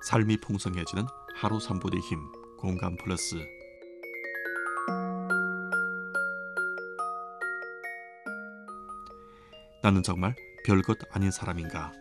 삶이 풍성해지는 하루 3분의 힘, 공감 플러스. 나는 정말 별것 아닌 사람인가?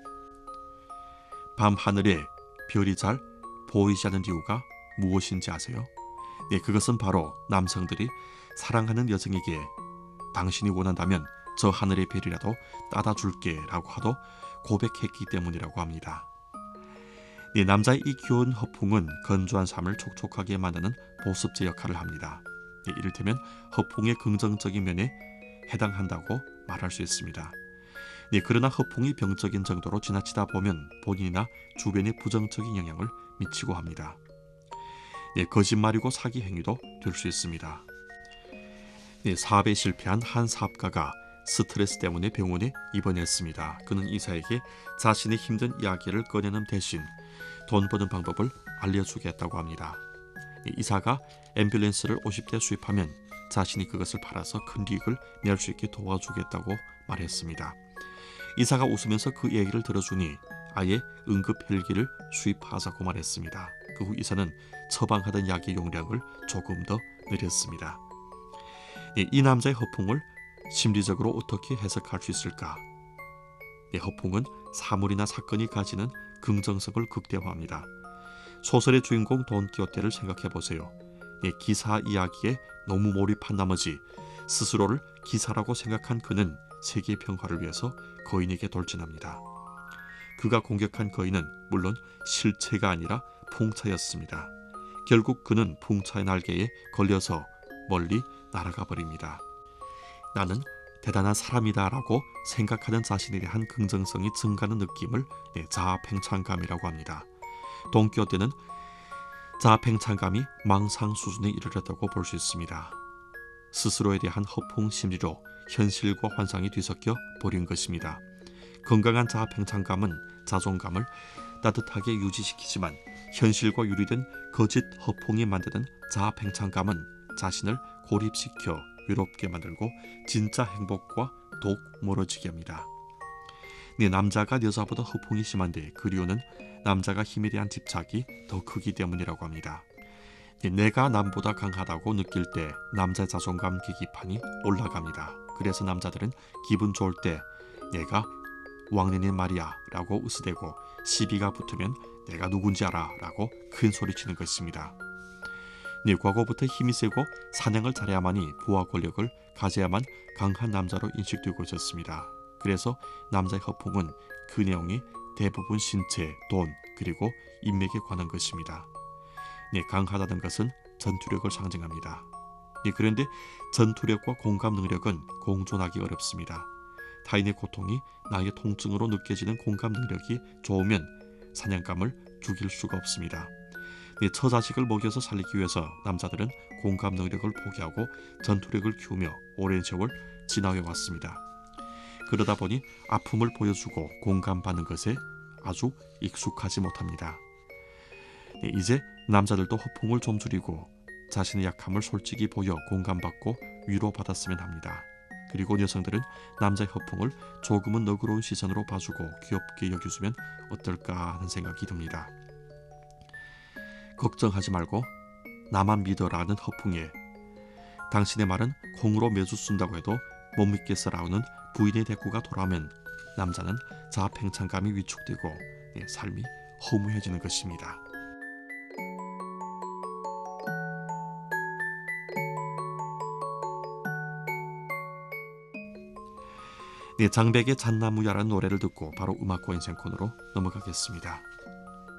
밤 하늘에 별이 잘 보이지 않는 이유가 무엇인지 아세요? 네, 그것은 바로 남성들이 사랑하는 여성에게 당신이 원한다면 저 하늘의 별이라도 따다 줄게 라고 하도 고백했기 때문이라고 합니다. 네, 남자의 이 귀여운 허풍은 건조한 삶을 촉촉하게 만드는 보습제 역할을 합니다. 네, 이를테면 허풍의 긍정적인 면에 해당한다고 말할 수 있습니다. 네, 그러나 허풍이 병적인 정도로 지나치다 보면 본인이나 주변에 부정적인 영향을 미치고 합니다. 네, 거짓말이고 사기 행위도 될 수 있습니다. 네, 사업에 실패한 한 사업가가 스트레스 때문에 병원에 입원했습니다. 그는 의사에게 자신의 힘든 이야기를 꺼내는 대신 돈 버는 방법을 알려주겠다고 합니다. 네, 의사가 앰뷸런스를 50대 수입하면 자신이 그것을 팔아서 큰 이익을 낼 수 있게 도와주겠다고 말했습니다. 의사가 웃으면서 그 얘기를 들어주니 아예 응급 헬기를 수입하자고 말했습니다. 그 후 의사는 처방하던 약의 용량을 조금 더 늘렸습니다. 이 남자의 허풍을 심리적으로 어떻게 해석할 수 있을까? 허풍은 사물이나 사건이 가지는 긍정성을 극대화합니다. 소설의 주인공 돈키호테를 생각해보세요. 기사 이야기에 너무 몰입한 나머지 스스로를 기사라고 생각한 그는 세계 평화를 위해서 거인에게 돌진합니다. 그가 공격한 거인은 물론 실체가 아니라 풍차였습니다. 결국 그는 풍차의 날개에 걸려서 멀리 날아가 버립니다. 나는 대단한 사람이다 라고 생각하는 자신에 대한 긍정성이 증가하는 느낌을 자아팽창감이라고 합니다. 돈키호테는 자아팽창감이 망상 수준에 이르렀다고 볼 수 있습니다. 스스로에 대한 허풍 심리로 현실과 환상이 뒤섞여 버린 것입니다. 건강한 자아팽창감은 자존감을 따뜻하게 유지시키지만 현실과 유리된 거짓 허풍이 만드는 자아팽창감은 자신을 고립시켜 외롭게 만들고 진짜 행복과 더욱 멀어지게 합니다. 남자가 여자보다 허풍이 심한데 그 이유는 남자가 힘에 대한 집착이 더 크기 때문이라고 합니다. 내가 남보다 강하다고 느낄 때 남자의 자존감 계기판이 올라갑니다. 그래서 남자들은 기분 좋을 때 내가 왕년의 말이야 라고 으스대고 시비가 붙으면 내가 누군지 알아 라고 큰 소리치는 것입니다. 과거부터 힘이 세고 사냥을 잘해야만이 부와 권력을 가져야만 강한 남자로 인식되고 있었습니다. 그래서 남자의 허풍은 그 내용이 대부분 신체, 돈, 그리고 인맥에 관한 것입니다. 강하다는 것은 전투력을 상징합니다. 그런데 전투력과 공감 능력은 공존하기 어렵습니다. 타인의 고통이 나의 통증으로 느껴지는 공감 능력이 좋으면 사냥감을 죽일 수가 없습니다. 처자식을 먹여서 살리기 위해서 남자들은 공감 능력을 포기하고 전투력을 키우며 오랜 세월 지나해왔습니다. 그러다 보니 아픔을 보여주고 공감받는 것에 아주 익숙하지 못합니다. 이제 남자들도 허풍을 좀 줄이고 자신의 약함을 솔직히 보여 공감받고 위로받았으면 합니다. 그리고 여성들은 남자의 허풍을 조금은 너그러운 시선으로 봐주고 귀엽게 여겨주면 어떨까 하는 생각이 듭니다. 걱정하지 말고 나만 믿어라는 허풍에 당신의 말은 콩으로 매주 쓴다고 해도 못 믿겠어라는 부인의 대꾸가 돌아오면 남자는 자아팽창감이 위축되고 삶이 허무해지는 것입니다. 장백의 잣나무야라는 노래를 듣고 바로 음악과 인생 코너로 넘어가겠습니다.